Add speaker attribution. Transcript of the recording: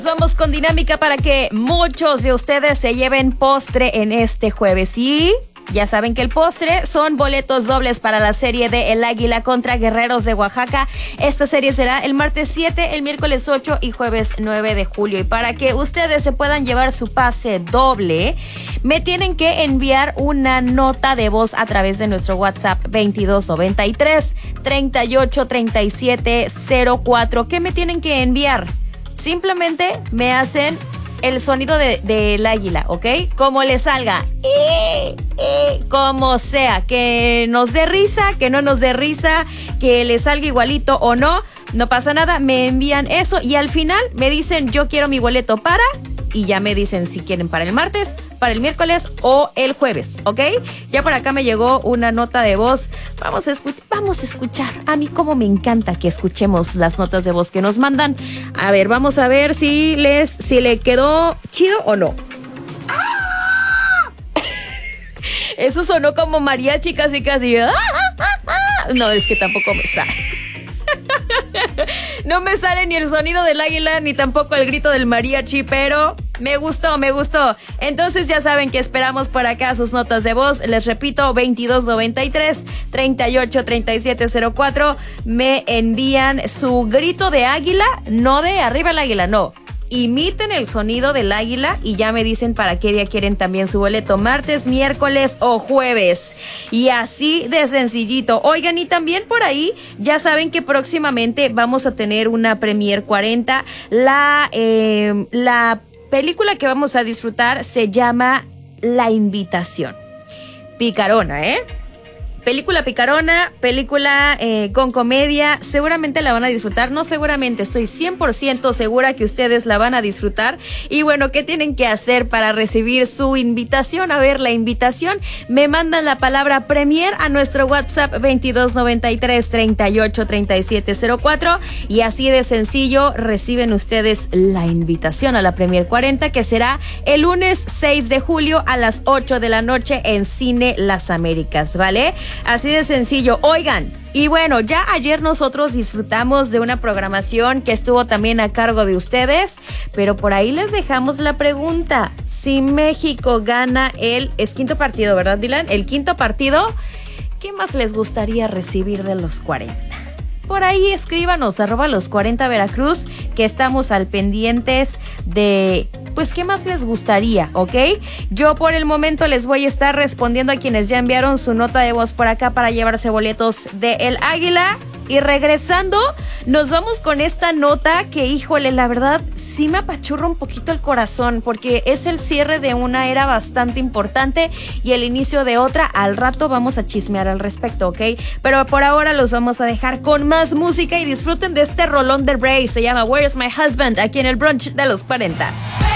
Speaker 1: Vamos con dinámica para que muchos de ustedes se lleven postre en este jueves. Y ya saben que el postre son boletos dobles para la serie de El Águila contra Guerreros de Oaxaca. Esta serie será el martes 7, el miércoles 8 y jueves 9 de julio. Y para que ustedes se puedan llevar su pase doble, me tienen que enviar una nota de voz a través de nuestro WhatsApp 2293 383704. ¿Qué me tienen que enviar? Simplemente me hacen el sonido del águila, ¿ok? Como le salga, como sea, que nos dé risa, que no nos dé risa, que le salga igualito o no, no pasa nada, me envían eso y al final me dicen yo quiero mi boleto para, y ya me dicen si quieren para el martes, para el miércoles o el jueves, ¿ok? Ya por acá me llegó una nota de voz. Vamos a escuchar. A mí como me encanta que escuchemos las notas de voz que nos mandan. A ver, vamos a ver si le quedó chido o no. Eso sonó como mariachi casi. No, es que tampoco me sale. No me sale ni el sonido del águila ni tampoco el grito del mariachi, pero me gustó. Entonces ya saben que esperamos por acá sus notas de voz. Les repito, 2293 383704. Me envían su grito de águila, no de arriba el águila, no. Imiten el sonido del águila y ya me dicen para qué día quieren también su boleto, martes, miércoles o jueves. Y así de sencillito. Oigan, y también por ahí ya saben que próximamente vamos a tener una Premier 40. La película que vamos a disfrutar se llama La Invitación. Picarona, Película picarona, película con comedia, seguramente la van a disfrutar, no seguramente, estoy 100% segura que ustedes la van a disfrutar. Y bueno, ¿qué tienen que hacer para recibir su invitación? A ver, la invitación, me mandan la palabra Premier a nuestro WhatsApp 2293 383704 y así de sencillo reciben ustedes la invitación a la Premier 40 que será el lunes 6 de julio a las 8 de la noche en Cine Las Américas, ¿vale? Así de sencillo. Oigan, y bueno, ya ayer nosotros disfrutamos de una programación que estuvo también a cargo de ustedes, pero por ahí les dejamos la pregunta. Si México gana es quinto partido, ¿verdad, Dylan? El quinto partido, ¿qué más les gustaría recibir de los 40? Por ahí escríbanos, @los40 Veracruz, que estamos al pendientes de, pues, ¿qué más les gustaría? ¿Ok? Yo por el momento les voy a estar respondiendo a quienes ya enviaron su nota de voz por acá para llevarse boletos de El Águila. Y regresando, nos vamos con esta nota que, híjole, la verdad, sí me apachurra un poquito el corazón, porque es el cierre de una era bastante importante y el inicio de otra. Al rato vamos a chismear al respecto, ¿ok? Pero por ahora los vamos a dejar con más música y disfruten de este rolón de Brave. Se llama Where's My Husband, aquí en el brunch de los 40.